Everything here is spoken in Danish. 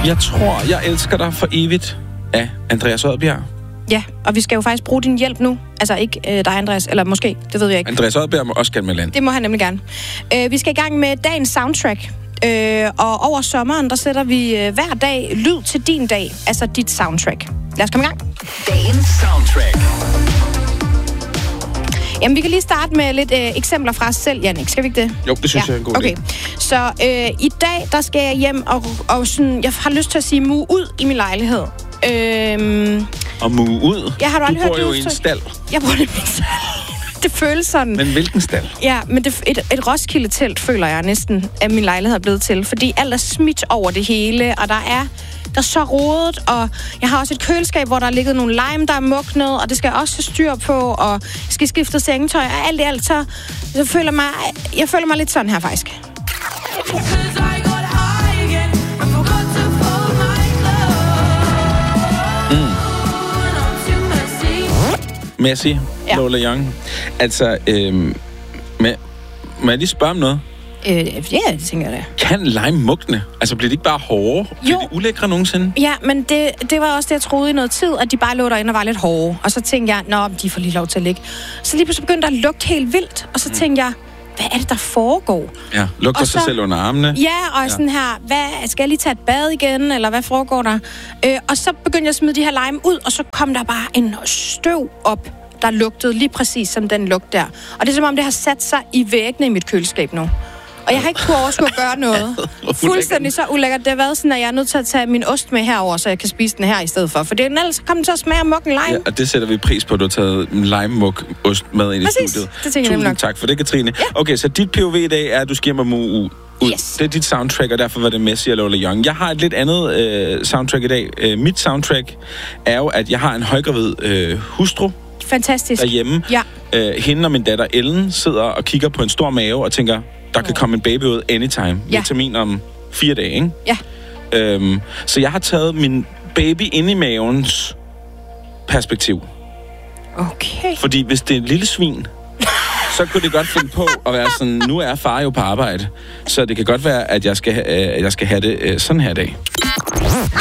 Jeg tror, jeg elsker dig for evigt af Andreas Odbjerg. Ja, og vi skal jo faktisk bruge din hjælp nu. Altså ikke dig, Andreas, eller måske, det ved jeg ikke. Andreas Odbjerg må også gerne med land. Det må han nemlig gerne. Vi skal i gang med dagens soundtrack. Og over sommeren, der sætter vi hver dag lyd til din dag. Altså dit soundtrack. Lad os komme i gang. Dagens soundtrack. Jamen, vi kan lige starte med lidt eksempler fra os selv, Jannik. Skal vi ikke det? Jo, det synes jeg er en god idé. Så i dag, der skal jeg hjem og sådan, jeg har lyst til at sige mue ud i min lejlighed. Og mue ud? Ja, har du aldrig hørt det? Du bor jo i en stald. Jeg bor i en stald. Det føles sådan. Men hvilken stald? Ja, men et Roskilde-telt føler jeg næsten, at min lejlighed er blevet til. Fordi alt er smidt over det hele, og der er så rodet, og jeg har også et køleskab, hvor der er ligget nogle lime, der er mugnet, og det skal jeg også have styr på, og jeg skal skifte sengetøj, og alt i alt, så føler jeg føler mig lidt sådan her, faktisk. Messi, ja. Lola Young. Altså, må jeg lige spørge om noget? Ja, det tænker jeg da. Kan lime mugne? Altså, bliver de ikke bare hårde? Bliver de ulækre nogensinde? Ja, men det var også det, jeg troede i noget tid, at de bare lå derinde og var lidt hårde. Og så tænkte jeg, de får lige lov til at ligge. Så lige pludselig begyndte der at lugte helt vildt. Og så tænkte jeg, hvad er det, der foregår? Ja, lugter sig selv under armene. Ja, og sådan her, skal jeg lige tage et bad igen, eller hvad foregår der? Og så begyndte jeg at smide de her lime ud, og så kom der bare en støv op, der lugtede lige præcis som den lugt der. Og det er som om, det har sat sig i væggene i mit køleskab nu. Og jeg har ikke kunnet overskue at gøre noget. Fuldstændig så ulækkert. Det har været sådan, at jeg er nødt til at tage min ost med herover, så jeg kan spise den her i stedet for. For det er ellers kommer den til at smage af muggen lime. Ja, og det sætter vi pris på, at du har taget lime-mug-ost med ind i studiet. Det tænker jeg Tusind tak for det, Katrine. Ja. Okay, så dit POV i dag er, at du skal hjem og mue ud. Yes. Det er dit soundtrack, og derfor var det Messi og Lola Young. Jeg har et lidt andet soundtrack i dag. Mit soundtrack er jo, at jeg har en højgravid hustru. Fantastisk. Derhjemme. Ja. Hende og min datter Ellen sidder og kigger på en stor mave og tænker, der kan komme en baby ud anytime. Ja. Med termin om 4 dage, ikke? Ja. Så jeg har taget min baby ind i mavens perspektiv. Okay. Fordi hvis det er en lille svin, så kunne det godt finde på at være sådan, nu er far jo på arbejde. Så det kan godt være, at jeg skal have det sådan her i dag.